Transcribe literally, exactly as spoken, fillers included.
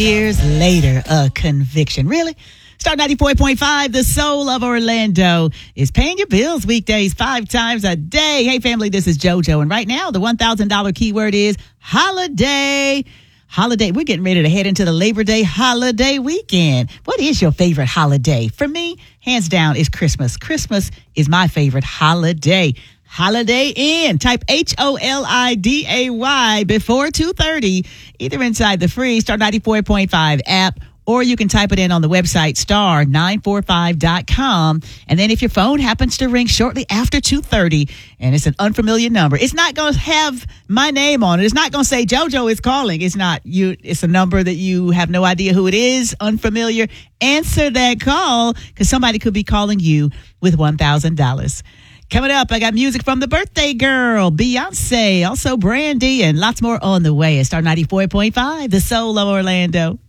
years later, a conviction. Really? Star ninety-four point five, the soul of Orlando, is paying your bills weekdays five times a day. Hey, family, this is JoJo. And right now, the one thousand dollars keyword is holiday. Holiday. We're getting ready to head into the Labor Day holiday weekend. What is your favorite holiday? For me, hands down, is Christmas. Christmas is my favorite holiday. Holiday Inn. Type H O L I D A Y before two thirty, either inside the free Star ninety-four point five app, or you can type it in on the website star nine four five dot com. And then if your phone happens to ring shortly after two thirty and it's an unfamiliar number, it's not going to have my name on it. It's not going to say JoJo is calling. It's not you. It's a number that you have no idea who it is, unfamiliar. Answer that call, because somebody could be calling you with one thousand dollars. Coming up, I got music from the birthday girl, Beyonce, also Brandy, and lots more on the way at Star ninety-four point five, the soul of Orlando.